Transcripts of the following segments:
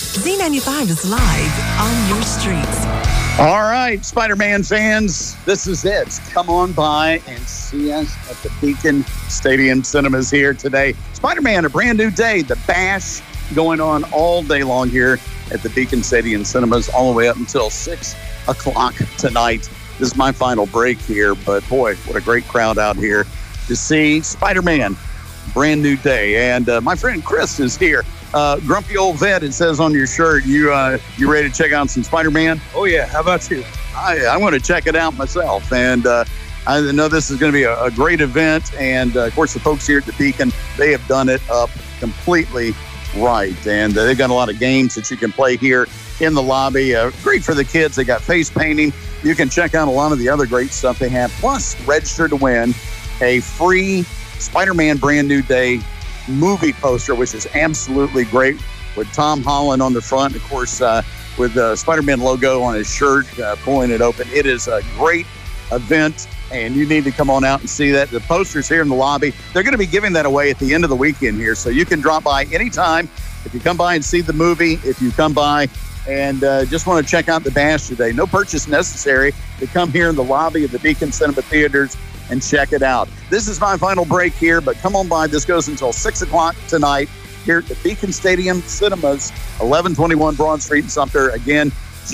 Z95 is live on your streets. All right, Spider-Man fans, this is it. Come on by and see us at the Beacon Stadium Cinemas here today. Spider-Man, a brand new day. The Bash going on all day long here at the Beacon Stadium Cinemas, all the way up until 6 o'clock tonight. This is my final break here, but boy, what a great crowd out here to see Spider-Man, brand new day. And my friend Chris is here. Grumpy Old Vet, it says on your shirt, you ready to check out some Spider-Man? Oh, yeah. How about you? I'm going to check it out myself. And I know this is going to be a great event. And, of course, the folks here at the Beacon, they have done it up completely right. And they've got a lot of games that you can play here in the lobby. Great for the kids. They got face painting. You can check out a lot of the other great stuff they have. Plus, register to win a free Spider-Man Brand New Day movie poster, which is absolutely great, with Tom Holland on the front, of course, with the Spider-Man logo on his shirt, pulling it open. It is a great event, and you need to come on out and see that. The posters here in the lobby, they're going to be giving that away at the end of the weekend here, so you can drop by anytime. If you come by and see the movie, if you come by and just want to check out the Bash today, no purchase necessary to come here in the lobby of the Beacon Cinema Theaters and check it out. This is my final break here, but come on by. This goes until 6 o'clock tonight here at the Beacon Stadium Cinemas, 1121 Broad Street in Sumter. Again,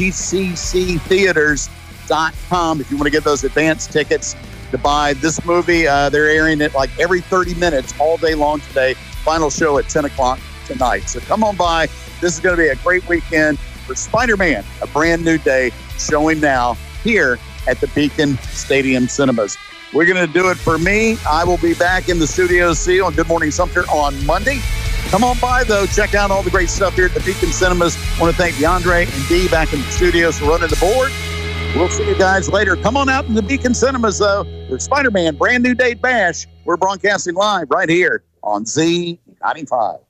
gcctheaters.com if you want to get those advance tickets to buy this movie. They're airing it like every 30 minutes all day long today. Final show at 10 o'clock tonight. So come on by. This is going to be a great weekend for Spider-Man, a brand new day, showing now here at the Beacon Stadium Cinemas. We're going to do it for me. I will be back in the studio, see you on Good Morning Sumter on Monday. Come on by, though. Check out all the great stuff here at the Beacon Cinemas. I want to thank DeAndre and Dee back in the studios for running the board. We'll see you guys later. Come on out in the Beacon Cinemas, though. For Spider-Man Brand New Day Bash, we're broadcasting live right here on Z95.